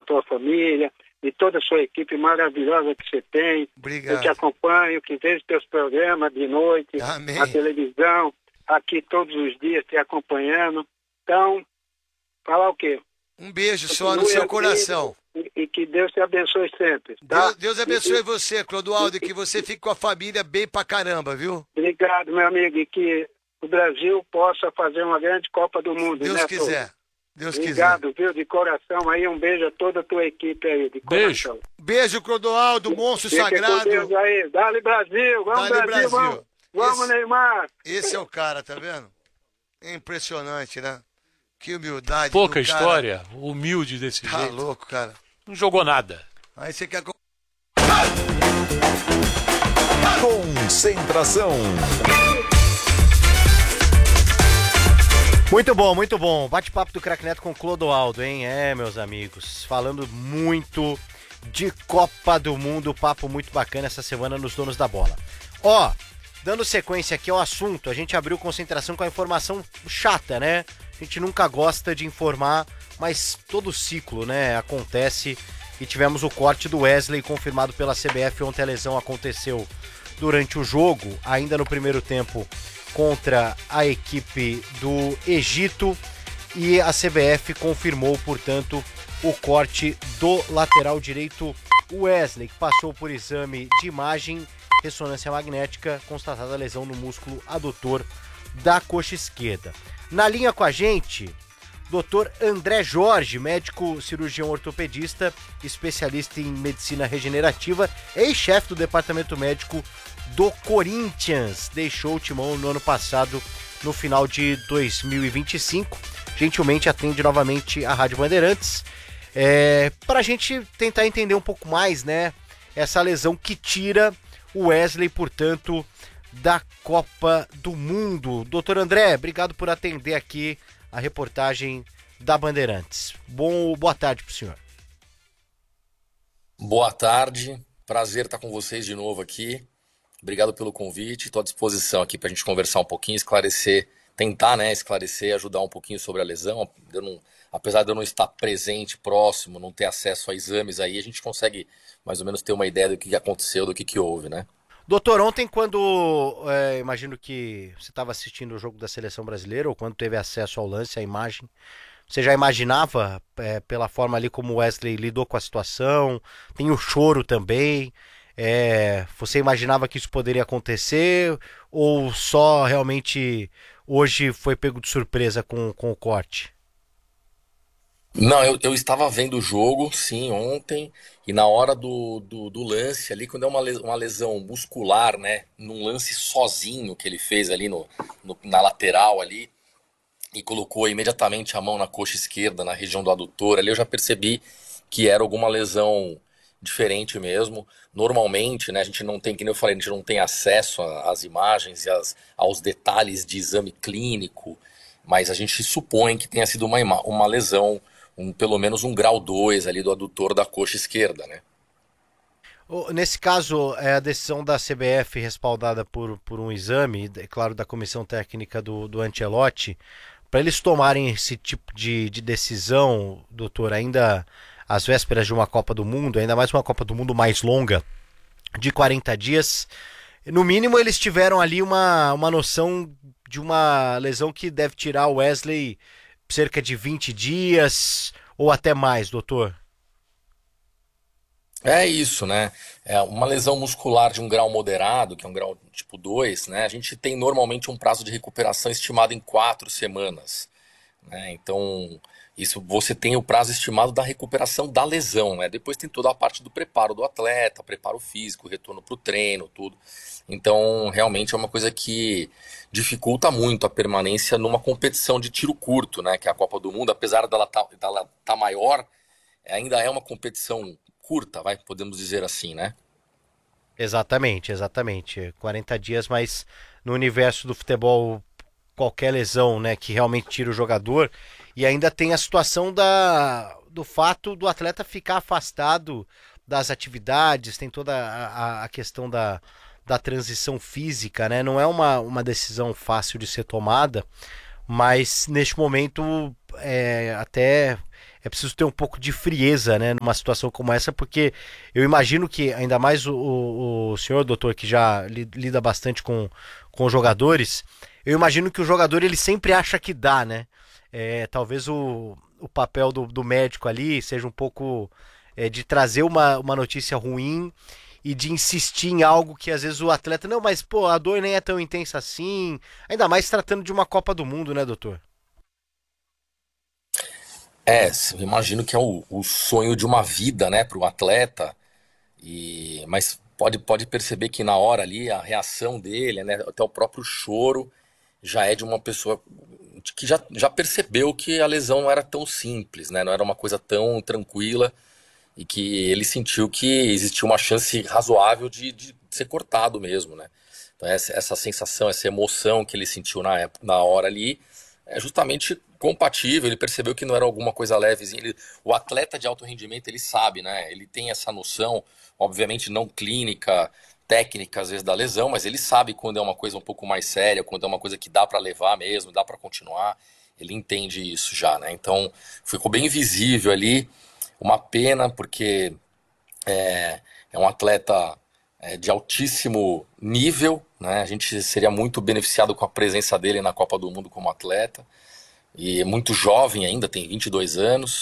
tua família, de toda a sua equipe maravilhosa que você tem. Obrigado. Eu te acompanho, que vejo teus programas de noite, Amém. na televisão, aqui todos os dias te acompanhando. Então, falar o quê? Um beijo só no Continue seu assim, coração. E que Deus te abençoe sempre. Tá? Deus abençoe você, Clodoaldo, e que você fique com a família bem pra caramba, viu? Obrigado, meu amigo, e que o Brasil possa fazer uma grande Copa do Mundo. Deus né, quiser. Deus Obrigado, quiser. viu, de coração aí, um beijo a toda a tua equipe aí, de Beijo. coração. Beijo, Clodoaldo, monstro Fique sagrado. com Deus aí. Dale Brasil, vamos Dale Brasil, Brasil. vamos Neymar. Esse é o cara, tá vendo? É impressionante, né? Que humildade. Pouca do cara. história, humilde desse Tá jeito. louco, cara. Não jogou nada. Aí você quer... Concentração. Muito bom, muito bom. Bate-papo do Craque Neto com Clodoaldo, hein? Meus amigos, falando muito de Copa do Mundo, papo muito bacana essa semana nos Donos da Bola. Ó, dando sequência aqui ao assunto, a gente abriu concentração com a informação chata, né? A gente nunca gosta de informar, mas todo ciclo, né, acontece e tivemos o corte do Wesley confirmado pela CBF. Ontem a lesão aconteceu durante o jogo, ainda no primeiro tempo, contra a equipe do Egito, e a CBF confirmou, portanto, o corte do lateral direito Wesley, que passou por exame de imagem, ressonância magnética, constatada a lesão no músculo adutor da coxa esquerda. Na linha com a gente, Dr. André Jorge, médico cirurgião ortopedista, especialista em medicina regenerativa, ex-chefe do departamento médico do Corinthians. Deixou o timão no ano passado, no final de 2025. Gentilmente atende novamente a Rádio Bandeirantes. Para a gente tentar entender um pouco mais, né, essa lesão que tira o Wesley, portanto, da Copa do Mundo. Doutor André, obrigado por atender aqui a reportagem da Bandeirantes. Boa tarde para o senhor. Boa tarde, prazer estar com vocês de novo aqui. Obrigado pelo convite, estou à disposição aqui para a gente conversar um pouquinho, esclarecer, tentar, né, esclarecer, ajudar um pouquinho sobre a lesão. Apesar de eu não estar presente, próximo, não ter acesso a exames aí, a gente consegue mais ou menos ter uma ideia do que aconteceu, do que houve, né? Doutor, ontem quando, imagino que você estava assistindo o jogo da Seleção Brasileira, ou quando teve acesso ao lance, à imagem, você já imaginava, pela forma ali como o Wesley lidou com a situação, tem o choro também, você imaginava que isso poderia acontecer, ou só realmente hoje foi pego de surpresa com o corte? Não, eu estava vendo o jogo, sim, ontem, e na hora do lance ali, quando é uma lesão muscular, né, num lance sozinho que ele fez ali na lateral ali, e colocou imediatamente a mão na coxa esquerda, na região do adutor, ali eu já percebi que era alguma lesão diferente mesmo. Normalmente, né, a gente não tem, como eu falei, a gente não tem acesso às imagens e aos detalhes de exame clínico, mas a gente supõe que tenha sido uma lesão, pelo menos um grau 2 ali do adutor da coxa esquerda, né? Nesse caso, é a decisão da CBF respaldada por um exame, é claro, da comissão técnica do Ancelotti, para eles tomarem esse tipo de decisão, doutor, ainda às vésperas de uma Copa do Mundo, ainda mais uma Copa do Mundo mais longa, de 40 dias, no mínimo eles tiveram ali uma noção de uma lesão que deve tirar o Wesley cerca de 20 dias ou até mais, doutor. É isso, né? É uma lesão muscular de um grau moderado, que é um grau tipo 2, né? A gente tem normalmente um prazo de recuperação estimado em 4 semanas, né? Então, isso você tem o prazo estimado da recuperação da lesão, né? Depois tem toda a parte do preparo do atleta, preparo físico, retorno para o treino, tudo. Então, realmente é uma coisa que dificulta muito a permanência numa competição de tiro curto, né? Que é a Copa do Mundo, apesar dela tá maior, ainda é uma competição curta, podemos dizer assim, né? Exatamente. 40 dias, mas no universo do futebol, qualquer lesão, né, que realmente tira o jogador, e ainda tem a situação do fato do atleta ficar afastado das atividades, tem toda a questão da transição física, né? Não é uma decisão fácil de ser tomada, mas neste momento até é preciso ter um pouco de frieza, né, numa situação como essa, porque eu imagino que, ainda mais o senhor, doutor, que já lida bastante com jogadores, eu imagino que o jogador ele sempre acha que dá, né? Talvez o papel do médico ali seja um pouco de trazer uma notícia ruim e de insistir em algo que às vezes o atleta, não, mas pô, a dor nem é tão intensa assim, ainda mais tratando de uma Copa do Mundo, né, doutor? Eu imagino que é o sonho de uma vida, né, para o atleta. Mas pode perceber que na hora ali a reação dele, né, até o próprio choro já é de uma pessoa que já percebeu que a lesão não era tão simples, né, não era uma coisa tão tranquila e que ele sentiu que existia uma chance razoável de ser cortado mesmo, né. Então essa sensação, essa emoção que ele sentiu na hora ali é justamente compatível. Ele percebeu que não era alguma coisa levezinha. O atleta de alto rendimento, ele sabe, né? Ele tem essa noção, obviamente não clínica, técnica às vezes da lesão, mas ele sabe quando é uma coisa um pouco mais séria, quando é uma coisa que dá para levar mesmo, dá para continuar. Ele entende isso já, né? Então ficou bem visível ali. Uma pena, porque é um atleta de altíssimo nível, né? A gente seria muito beneficiado com a presença dele na Copa do Mundo como atleta. E é muito jovem ainda, tem 22 anos.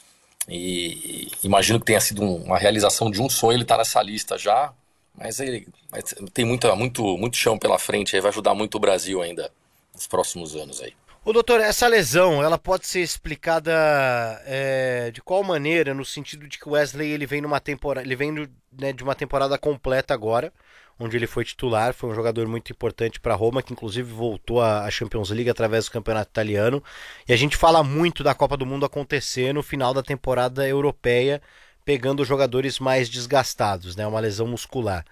E imagino que tenha sido uma realização de um sonho ele estar nessa lista já. Mas ele tem muito chão pela frente, aí vai ajudar muito o Brasil ainda nos próximos anos aí. Ô doutor, essa lesão, ela pode ser explicada de qual maneira, no sentido de que o Wesley ele vem numa temporada, ele vem né, de uma temporada completa agora, onde ele foi titular, foi um jogador muito importante para Roma, que inclusive voltou à Champions League através do campeonato italiano. E a gente fala muito da Copa do Mundo acontecer no final da temporada europeia, pegando os jogadores mais desgastados, né, uma lesão muscular.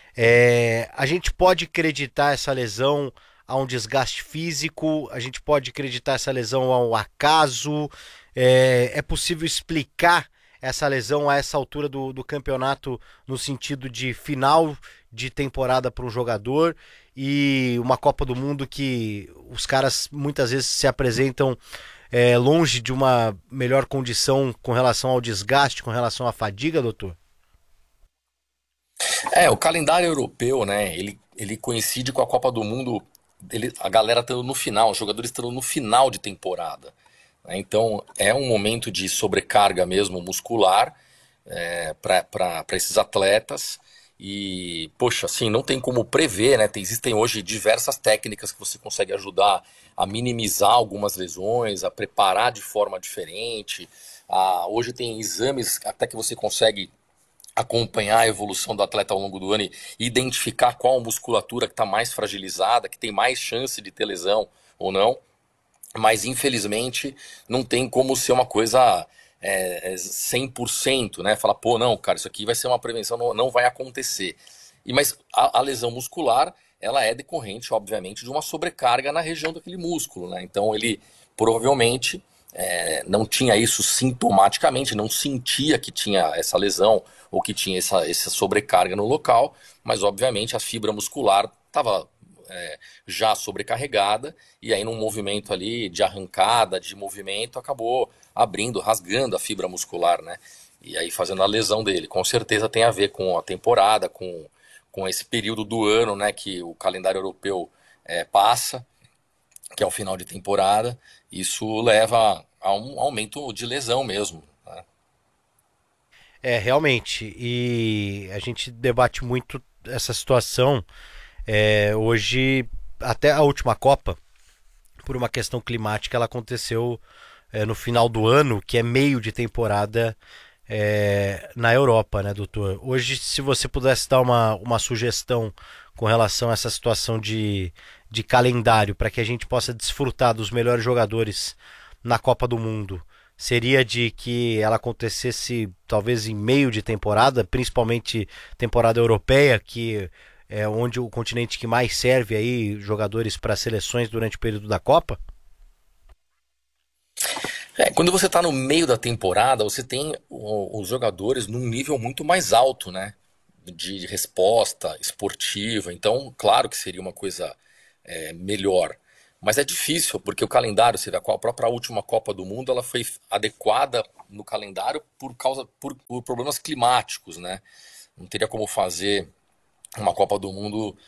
A gente pode acreditar essa lesão a um desgaste físico, a gente pode acreditar essa lesão ao acaso, é possível explicar essa lesão a essa altura do campeonato no sentido de final de temporada para um jogador e uma Copa do Mundo que os caras muitas vezes se apresentam longe de uma melhor condição com relação ao desgaste, com relação à fadiga, doutor? O calendário europeu, né, ele coincide com a Copa do Mundo. A galera estando no final, os jogadores estando no final de temporada, né? Então é um momento de sobrecarga mesmo muscular para esses atletas. E, poxa, assim, não tem como prever, né? Existem hoje diversas técnicas que você consegue ajudar a minimizar algumas lesões, a preparar de forma diferente. Hoje tem exames até que você consegue acompanhar a evolução do atleta ao longo do ano e identificar qual musculatura que está mais fragilizada, que tem mais chance de ter lesão ou não. Mas, infelizmente, não tem como ser uma coisa 100%, né? Falar, pô, não, cara, isso aqui vai ser uma prevenção, não vai acontecer. Mas a lesão muscular, ela é decorrente, obviamente, de uma sobrecarga na região daquele músculo, né? Então, ele provavelmente não tinha isso sintomaticamente, não sentia que tinha essa lesão ou que tinha essa sobrecarga no local, mas obviamente a fibra muscular estava já sobrecarregada e aí num movimento ali de arrancada, de movimento, acabou abrindo, rasgando a fibra muscular, né? E aí fazendo a lesão dele. Com certeza tem a ver com a temporada, com esse período do ano, né, que o calendário europeu passa, que é o final de temporada. Isso leva a um aumento de lesão mesmo, né? Realmente. E a gente debate muito essa situação hoje, até a última Copa, por uma questão climática, ela aconteceu no final do ano, que é meio de temporada na Europa, né, doutor? Hoje, se você pudesse dar uma sugestão com relação a essa situação de calendário, para que a gente possa desfrutar dos melhores jogadores na Copa do Mundo, seria de que ela acontecesse talvez em meio de temporada, principalmente temporada europeia, que é onde o continente que mais serve aí jogadores para seleções durante o período da Copa? Quando você está no meio da temporada, você tem os jogadores num nível muito mais alto, né? De resposta esportiva. Então, claro que seria uma coisa melhor. Mas é difícil, porque o calendário, você vê, a própria última Copa do Mundo, ela foi adequada no calendário por problemas climáticos, né? Não teria como fazer uma Copa do Mundo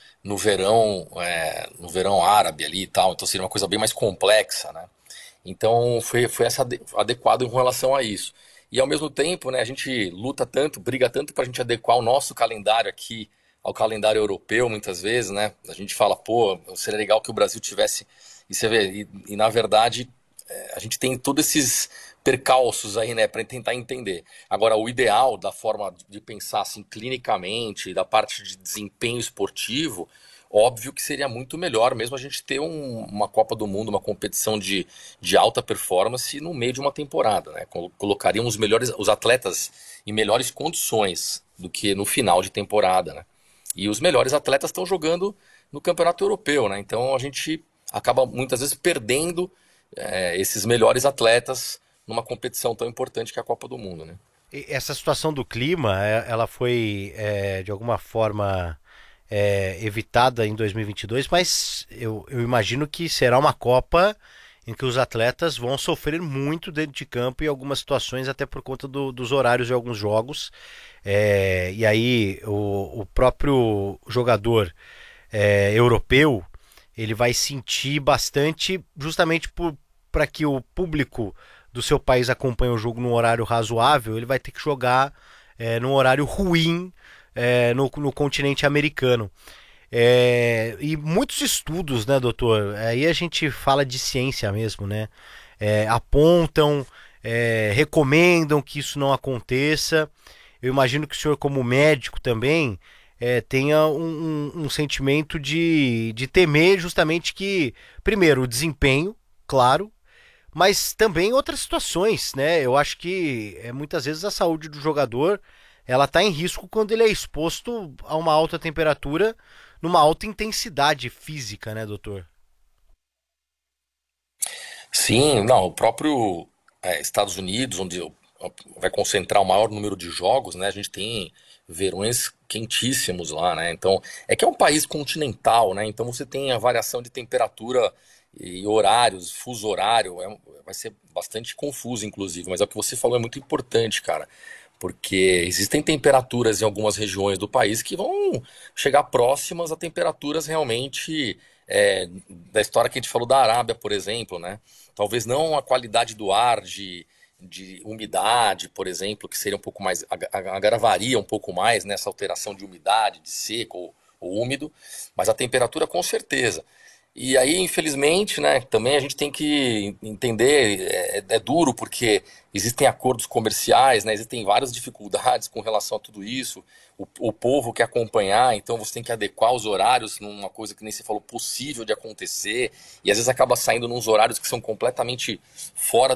no verão árabe ali e tal, então seria uma coisa bem mais complexa, né? Então foi adequado em relação a isso. E ao mesmo tempo, né, a gente luta tanto, briga tanto para a gente adequar o nosso calendário aqui ao calendário europeu, muitas vezes, né? A gente fala, pô, seria legal que o Brasil tivesse. E você vê, e na verdade, a gente tem todos esses percalços aí, né, para tentar entender. Agora, o ideal da forma de pensar assim clinicamente, da parte de desempenho esportivo, óbvio que seria muito melhor mesmo a gente ter uma Copa do Mundo, uma competição de alta performance no meio de uma temporada, né? Colocariam os atletas em melhores condições do que no final de temporada, né? E os melhores atletas estão jogando no Campeonato Europeu, né? Então a gente acaba muitas vezes perdendo esses melhores atletas numa competição tão importante que é a Copa do Mundo, né? E essa situação do clima, ela foi de alguma forma evitada em 2022, mas eu imagino que será uma Copa em que os atletas vão sofrer muito dentro de campo em algumas situações, até por conta dos horários de alguns jogos. E aí o próprio jogador europeu, ele vai sentir bastante, justamente para que o público do seu país acompanhe o jogo num horário razoável, ele vai ter que jogar num horário ruim no continente americano. E muitos estudos, né, doutor? Aí a gente fala de ciência mesmo, né? Apontam, recomendam que isso não aconteça. Eu imagino que o senhor, como médico também, tenha um sentimento de temer justamente que, primeiro, o desempenho, claro, mas também outras situações, né? Eu acho que muitas vezes a saúde do jogador ela está em risco quando ele é exposto a uma alta temperatura, numa alta intensidade física, né, doutor? Sim, não, o próprio Estados Unidos, onde vai concentrar o maior número de jogos, né? A gente tem verões quentíssimos lá, né? Então, que é um país continental, né? Então você tem a variação de temperatura e horários, fuso horário, vai ser bastante confuso, inclusive, mas é o que você falou, é muito importante, cara, porque existem temperaturas em algumas regiões do país que vão chegar próximas a temperaturas realmente da história que a gente falou da Arábia, por exemplo, né? Talvez não a qualidade do ar, de umidade, por exemplo, que seria um pouco mais, agravaria um pouco mais nessa alteração de umidade, de seco ou úmido, mas a temperatura com certeza. E aí, infelizmente, né, também a gente tem que entender, é duro porque existem acordos comerciais, né, existem várias dificuldades com relação a tudo isso, o povo quer acompanhar, então você tem que adequar os horários numa coisa que nem você falou, possível de acontecer, e às vezes acaba saindo nos horários que são completamente fora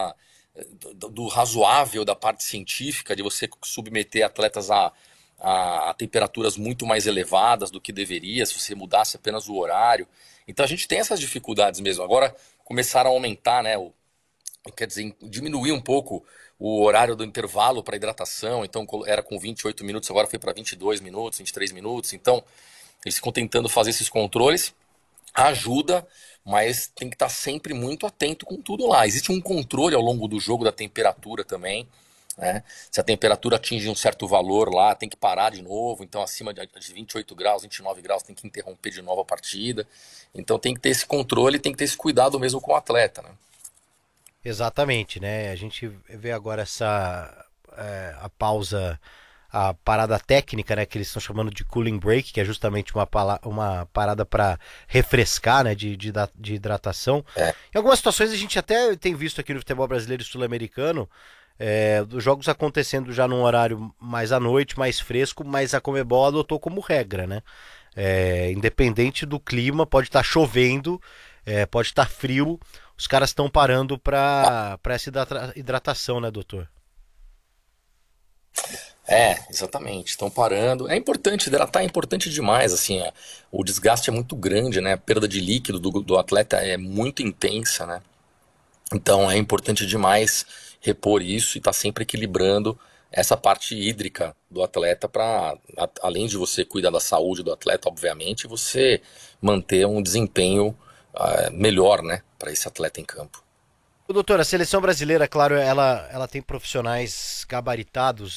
do razoável da parte científica, de você submeter atletas a temperaturas muito mais elevadas do que deveria, se você mudasse apenas o horário. Então a gente tem essas dificuldades mesmo. Agora começaram a aumentar, né? Quer dizer, diminuir um pouco o horário do intervalo para hidratação. Então era com 28 minutos, agora foi para 22 minutos, 23 minutos. Então eles ficam tentando fazer esses controles. Ajuda, mas tem que estar sempre muito atento com tudo lá. Existe um controle ao longo do jogo da temperatura também, né? Se a temperatura atinge um certo valor lá, tem que parar de novo. Então acima de 28 graus, 29 graus, tem que interromper de novo a partida. Então tem que ter esse controle, tem que ter esse cuidado mesmo com o atleta, né? Exatamente, né? A gente vê agora a pausa, a parada técnica, né, que eles estão chamando de cooling break, que é justamente uma parada para refrescar, né, de hidratação. Em algumas situações a gente até tem visto aqui no futebol brasileiro e sul-americano dos jogos acontecendo já num horário mais à noite, mais fresco, mas a Conmebol adotou como regra, né? Independente do clima, pode estar chovendo, pode estar frio, os caras estão parando para essa hidratação, né, doutor? Exatamente, estão parando. É importante, hidratar é importante demais, assim, o desgaste é muito grande, né? A perda de líquido do atleta é muito intensa, né? Então é importante demais repor isso e estar sempre equilibrando essa parte hídrica do atleta para, além de você cuidar da saúde do atleta, obviamente, você manter um desempenho melhor, né, para esse atleta em campo. Doutor, a seleção brasileira, claro, ela tem profissionais gabaritados